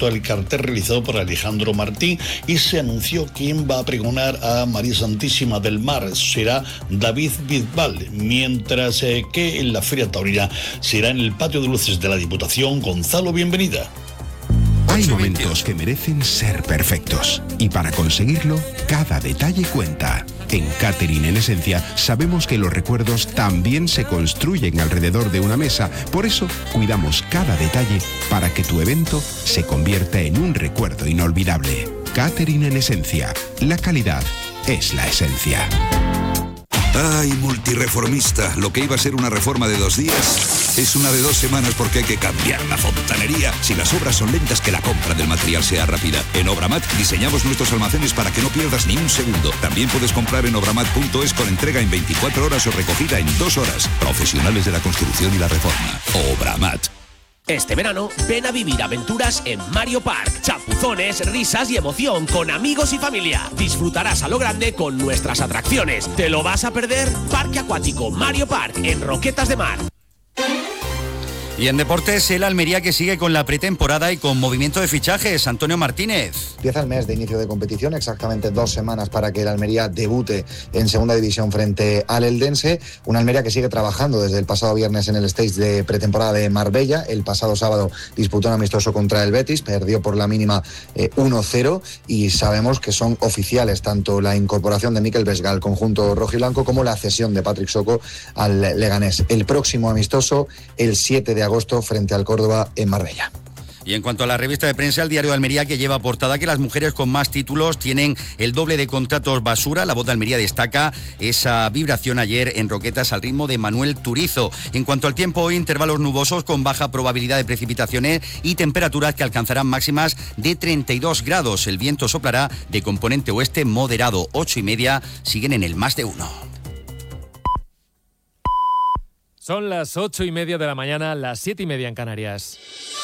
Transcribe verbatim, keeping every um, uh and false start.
presentó el cartel realizado por Alejandro Martín y se anunció quién va a pregonar a María Santísima del Mar. Será David Bisbal, mientras eh, que en la Feria Taurina será en el patio de luces de la Diputación. Gonzalo, bienvenida. Hay momentos que merecen ser perfectos y para conseguirlo, cada detalle cuenta. En Catering en Esencia sabemos que los recuerdos también se construyen alrededor de una mesa, por eso cuidamos cada detalle para que tu evento se convierta en un recuerdo inolvidable. Catering en Esencia, la calidad es la esencia. Ay, multireformista, lo que iba a ser una reforma de dos días es una de dos semanas porque hay que cambiar la fontanería. Si las obras son lentas, que la compra del material sea rápida. En Obramat diseñamos nuestros almacenes para que no pierdas ni un segundo. También puedes comprar en obramat punto es con entrega en veinticuatro horas o recogida en dos horas. Profesionales de la construcción y la reforma. Obramat. Este verano, ven a vivir aventuras en Mario Park. Chapuzones, risas y emoción con amigos y familia. Disfrutarás a lo grande con nuestras atracciones. ¿Te lo vas a perder? Parque Acuático Mario Park en Roquetas de Mar. Y en deportes, el Almería que sigue con la pretemporada y con movimiento de fichajes. Antonio Martínez. Empieza el mes de inicio de competición, exactamente dos semanas para que el Almería debute en segunda división frente al Eldense. Un Almería que sigue trabajando desde el pasado viernes en el stage de pretemporada de Marbella. El pasado sábado disputó un amistoso contra el Betis, perdió por la mínima eh, uno cero y sabemos que son oficiales tanto la incorporación de Mikel Vesga al conjunto rojiblanco como la cesión de Patrick Soko al Leganés. El próximo amistoso, el siete de agosto, frente al Córdoba en Marbella. Y en cuanto a la revista de prensa, el Diario de Almería, que lleva portada que las mujeres con más títulos tienen el doble de contratos basura. La Voz de Almería destaca esa vibración ayer en Roquetas al ritmo de Manuel Turizo. En cuanto al tiempo, hoy intervalos nubosos con baja probabilidad de precipitaciones y temperaturas que alcanzarán máximas de treinta y dos grados. El viento soplará de componente oeste moderado. Ocho y media siguen en el más de uno. Son las ocho y media de la mañana, las siete y media en Canarias.